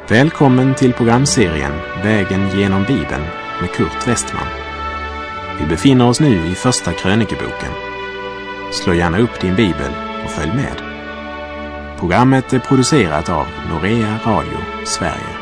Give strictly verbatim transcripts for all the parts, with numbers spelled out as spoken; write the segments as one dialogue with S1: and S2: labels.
S1: Välkommen till programserien Vägen genom Bibeln med Kurt Westman. Vi befinner oss nu i första krönikeboken. Slå gärna upp din bibel och följ med. Programmet är producerat av Norea Radio Sverige.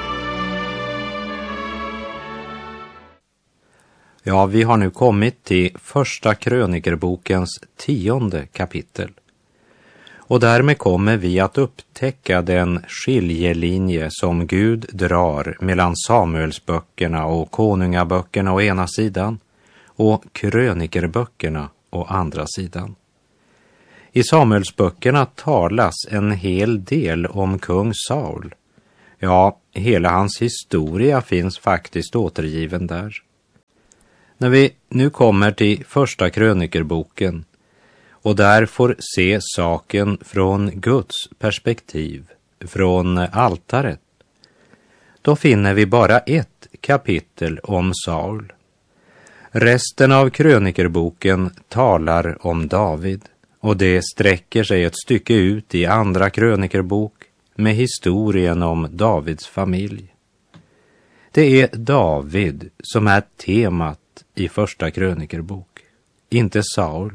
S2: Ja, vi har nu kommit till första krönikerbokens tionde kapitel. Och därmed kommer vi att upptäcka den skiljelinje som Gud drar mellan Samuelsböckerna och konungaböckerna å ena sidan och krönikerböckerna å andra sidan. I Samuelsböckerna talas en hel del om kung Saul. Ja, hela hans historia finns faktiskt återgiven där. När vi nu kommer till första krönikerboken och där får se saken från Guds perspektiv, från altaret, då finner vi bara ett kapitel om Saul. Resten av krönikerboken talar om David, och det sträcker sig ett stycke ut i andra krönikerbok med historien om Davids familj. Det är David som är temat i första krönikerbok, inte Saul.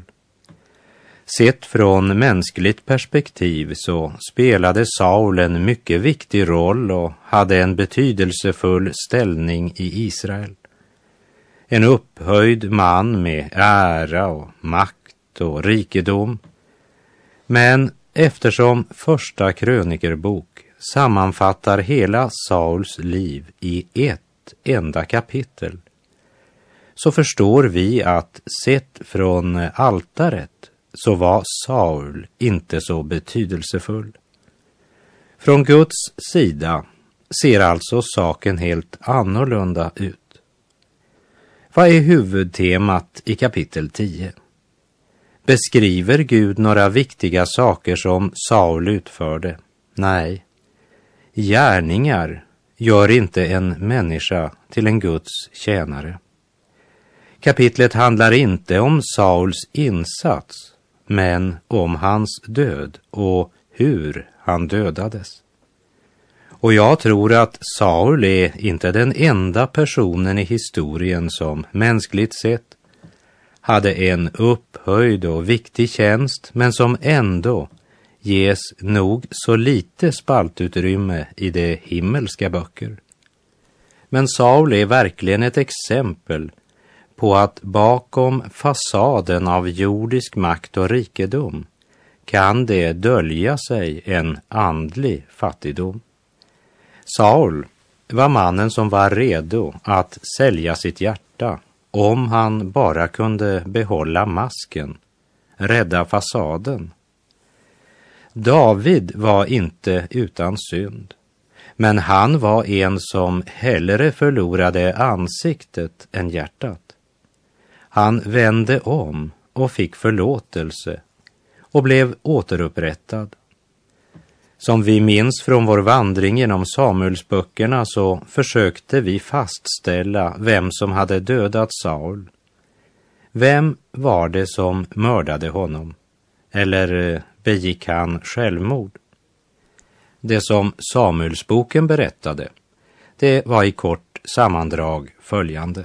S2: Sett från mänskligt perspektiv så spelade Saul en mycket viktig roll och hade en betydelsefull ställning i Israel. En upphöjd man med ära och makt och rikedom. Men eftersom första krönikerbok sammanfattar hela Sauls liv i ett enda kapitel, så förstår vi att sett från altaret så var Saul inte så betydelsefull. Från Guds sida ser alltså saken helt annorlunda ut. Vad är huvudtemat i kapitel tio? Beskriver Gud några viktiga saker som Saul utförde? Nej. Gärningar gör inte en människa till en Guds tjänare. Kapitlet handlar inte om Sauls insats, men om hans död och hur han dödades. Och jag tror att Saul är inte den enda personen i historien som mänskligt sett hade en upphöjd och viktig tjänst, men som ändå ges nog så lite spaltutrymme i de himmelska böcker. Men Saul är verkligen ett exempel på att bakom fasaden av jordisk makt och rikedom kan det dölja sig en andlig fattigdom. Saul var mannen som var redo att sälja sitt hjärta om han bara kunde behålla masken, rädda fasaden. David var inte utan synd, men han var en som hellre förlorade ansiktet än hjärtat. Han vände om och fick förlåtelse och blev återupprättad. Som vi minns från vår vandring genom Samuelsböckerna så försökte vi fastställa vem som hade dödat Saul. Vem var det som mördade honom? Eller begick han självmord? Det som Samuelsboken berättade, det var i kort sammandrag följande.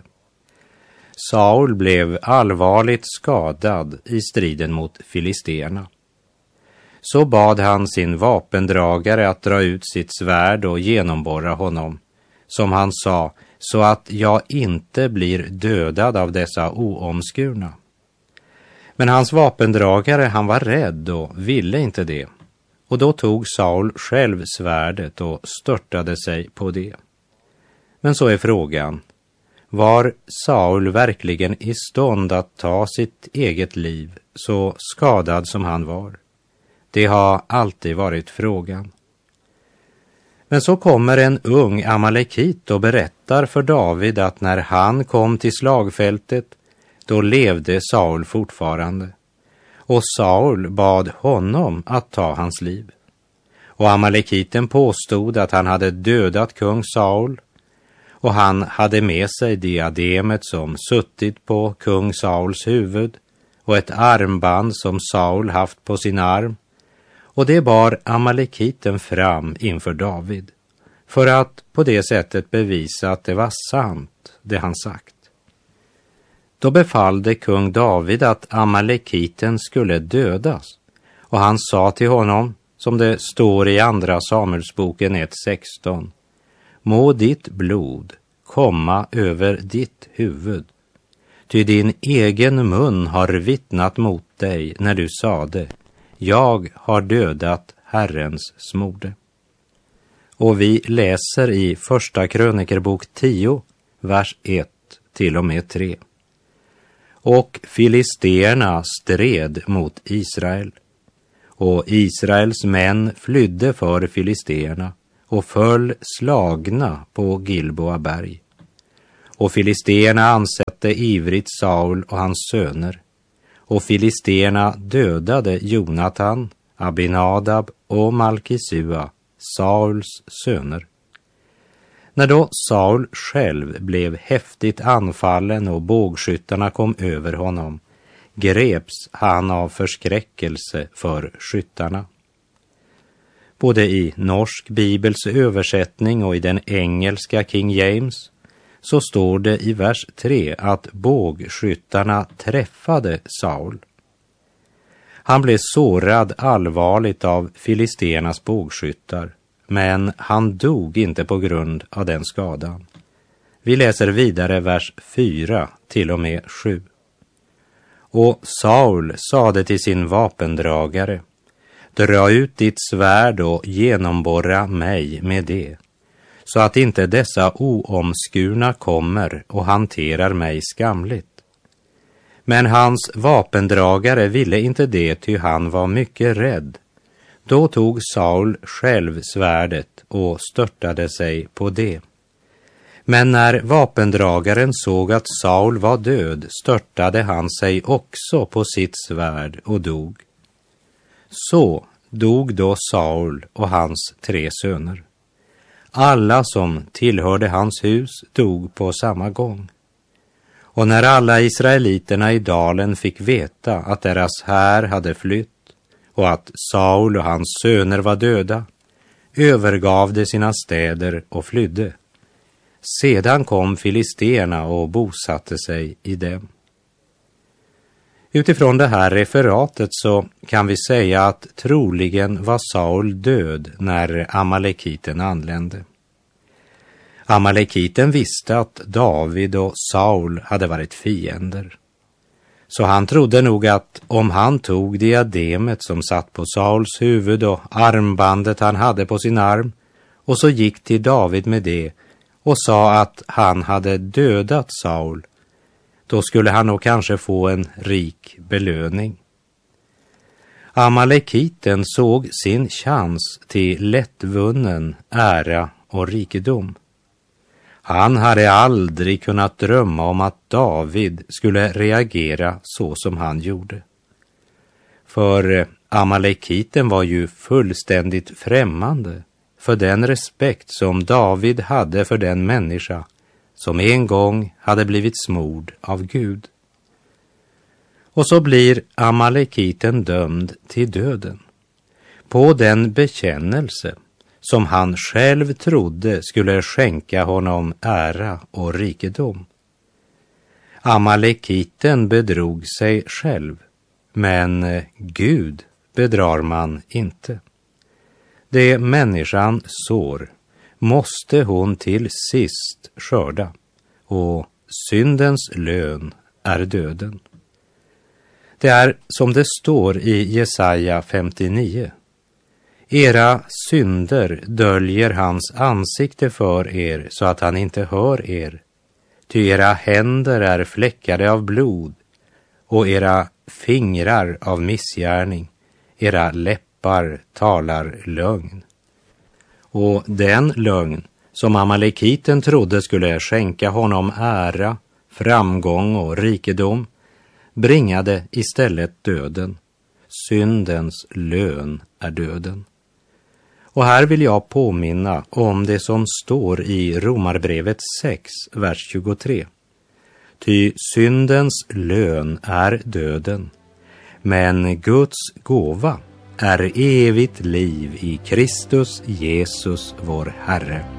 S2: Saul blev allvarligt skadad i striden mot filisterna. Så bad han sin vapendragare att dra ut sitt svärd och genomborra honom, som han sa, så att jag inte blir dödad av dessa oomskurna. Men hans vapendragare, han var rädd och ville inte det, och då tog Saul själv svärdet och störtade sig på det. Men så är frågan, var Saul verkligen i stånd att ta sitt eget liv, så skadad som han var? Det har alltid varit frågan. Men så kommer en ung amalekit och berättar för David att när han kom till slagfältet, då levde Saul fortfarande. Och Saul bad honom att ta hans liv. Och amalekiten påstod att han hade dödat kung Saul, och han hade med sig diademet som suttit på kung Sauls huvud och ett armband som Saul haft på sin arm, och det bar amalekiten fram inför David. för att på det sättet bevisa att det var sant, det han sagt. Då befallde kung David att Amalekiten skulle dödas, och han sa till honom, som det står i andra Samuelsboken ett sexton, må ditt blod komma över ditt huvud, ty din egen mun har vittnat mot dig när du sade, jag har dödat Herrens smorde. Och vi läser i första krönikerbok tio, vers ett till och med tre. Och filisterna stred mot Israel, och Israels män flydde för filisterna och föll slagna på Gilboa berg. Och filisterna ansatte ivrigt Saul och hans söner, och filisterna dödade Jonatan, Abinadab och Malkisua, Sauls söner. När då Saul själv blev häftigt anfallen och bågskyttarna kom över honom, greps han av förskräckelse för skyttarna. Både i norsk bibels översättning och i den engelska King James så står det i vers tre att bågskyttarna träffade Saul. Han blev sårad allvarligt av filisternas bågskyttar, men han dog inte på grund av den skadan. Vi läser vidare vers fyra till och med sju. Och Saul sade till sin vapendragare, dra ut ditt svärd och genomborra mig med det, så att inte dessa oomskurna kommer och hanterar mig skamligt. Men hans vapendragare ville inte det, ty han var mycket rädd. Då tog Saul själv svärdet och störtade sig på det. Men när vapendragaren såg att Saul var död, störtade han sig också på sitt svärd och dog. Så dog då Saul och hans tre söner. Alla som tillhörde hans hus dog på samma gång. Och när alla israeliterna i dalen fick veta att deras här hade flytt och att Saul och hans söner var döda, övergav de sina städer och flydde. Sedan kom filisterna och bosatte sig i dem. Utifrån det här referatet så kan vi säga att troligen var Saul död när Amalekiten anlände. Amalekiten visste att David och Saul hade varit fiender. Så han trodde nog att om han tog diademet som satt på Sauls huvud och armbandet han hade på sin arm och så gick till David med det och sa att han hade dödat Saul, då skulle han nog kanske få en rik belöning. Amalekiten såg sin chans till lättvunnen ära och rikedom. Han hade aldrig kunnat drömma om att David skulle reagera så som han gjorde. För Amalekiten var ju fullständigt främmande för den respekt som David hade för den människa som en gång hade blivit smord av Gud. Och så blir Amalekiten dömd till döden på den bekännelse som han själv trodde skulle skänka honom ära och rikedom. Amalekiten bedrog sig själv, men Gud bedrar man inte. Det människan sår måste hon till sist skörda, och syndens lön är döden. Det är som det står i Jesaja femtionio. Era synder döljer hans ansikte för er så att han inte hör er. Ty era händer är fläckade av blod och era fingrar av missgärning. Era läppar talar lögn. Och den lögn som Amalekiten trodde skulle skänka honom ära, framgång och rikedom bringade istället döden. Syndens lön är döden. Och här vill jag påminna om det som står i Romarbrevet sex, vers tjugotre. Ty syndens lön är döden, men Guds gåva är evigt liv i Kristus Jesus vår Herre.